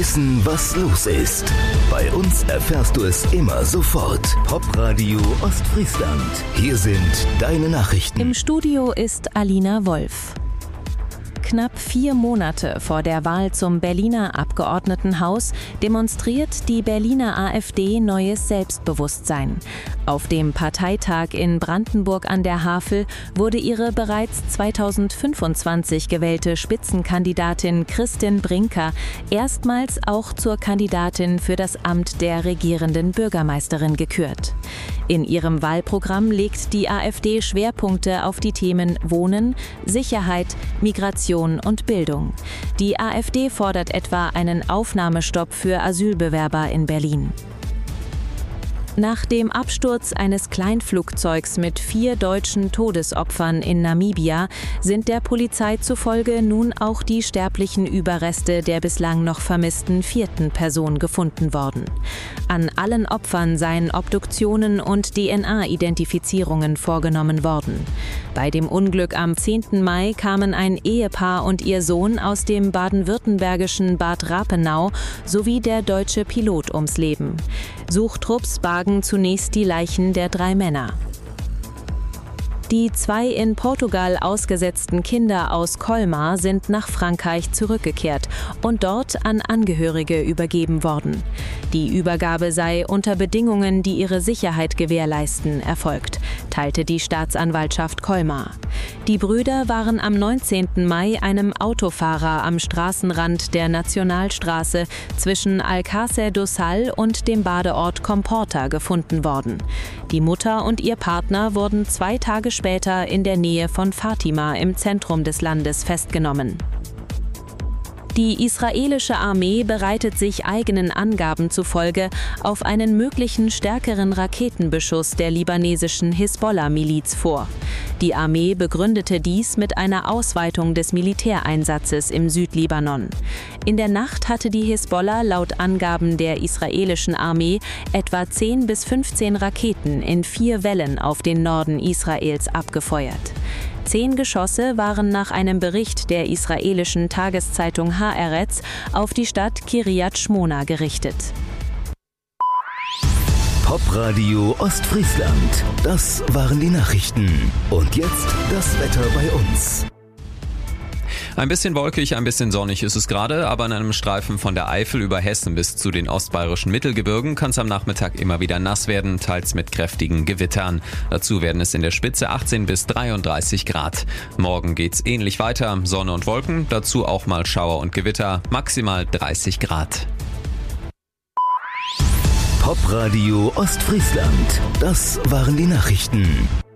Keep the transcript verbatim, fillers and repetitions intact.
Wissen, was los ist. Bei uns erfährst du es immer sofort. Popradio Ostfriesland. Hier sind deine Nachrichten. Im Studio ist Alina Wolf. Knapp vier Monate vor der Wahl zum Berliner Abgeordnetenhaus demonstriert die Berliner AfD neues Selbstbewusstsein. Auf dem Parteitag in Brandenburg an der Havel wurde ihre bereits zweitausendfünfundzwanzig gewählte Spitzenkandidatin Christin Brinker erstmals auch zur Kandidatin für das Amt der regierenden Bürgermeisterin gekürt. In ihrem Wahlprogramm legt die AfD Schwerpunkte auf die Themen Wohnen, Sicherheit, Migration und Bildung. Die AfD fordert etwa einen Aufnahmestopp für Asylbewerber in Berlin. Nach dem Absturz eines Kleinflugzeugs mit vier deutschen Todesopfern in Namibia sind der Polizei zufolge nun auch die sterblichen Überreste der bislang noch vermissten vierten Person gefunden worden. An allen Opfern seien Obduktionen und D N A-Identifizierungen vorgenommen worden. Bei dem Unglück am zehnten Mai kamen ein Ehepaar und ihr Sohn aus dem baden-württembergischen Bad Rapenau sowie der deutsche Pilot ums Leben. Suchtrupps bargen zunächst die Leichen der drei Männer. Die zwei in Portugal ausgesetzten Kinder aus Colmar sind nach Frankreich zurückgekehrt und dort an Angehörige übergeben worden. Die Übergabe sei unter Bedingungen, die ihre Sicherheit gewährleisten, erfolgt, teilte die Staatsanwaltschaft Colmar. Die Brüder waren am neunzehnten Mai einem Autofahrer am Straßenrand der Nationalstraße zwischen Alcácer do Sal und dem Badeort Comporta gefunden worden. Die Mutter und ihr Partner wurden zwei Tage später in der Nähe von Fatima im Zentrum des Landes festgenommen. Die israelische Armee bereitet sich eigenen Angaben zufolge auf einen möglichen stärkeren Raketenbeschuss der libanesischen Hisbollah-Miliz vor. Die Armee begründete dies mit einer Ausweitung des Militäreinsatzes im Südlibanon. In der Nacht hatte die Hisbollah laut Angaben der israelischen Armee etwa zehn bis fünfzehn Raketen in vier Wellen auf den Norden Israels abgefeuert. Zehn Geschosse waren nach einem Bericht der israelischen Tageszeitung Haaretz auf die Stadt Kiryat Shmona gerichtet. Popradio Ostfriesland. Das waren die Nachrichten. Und jetzt das Wetter bei uns. Ein bisschen wolkig, ein bisschen sonnig ist es gerade, aber in einem Streifen von der Eifel über Hessen bis zu den ostbayerischen Mittelgebirgen kann es am Nachmittag immer wieder nass werden, teils mit kräftigen Gewittern. Dazu werden es in der Spitze achtzehn bis dreiunddreißig Grad. Morgen geht's ähnlich weiter, Sonne und Wolken, dazu auch mal Schauer und Gewitter, maximal dreißig Grad. Popradio Ostfriesland. Das waren die Nachrichten.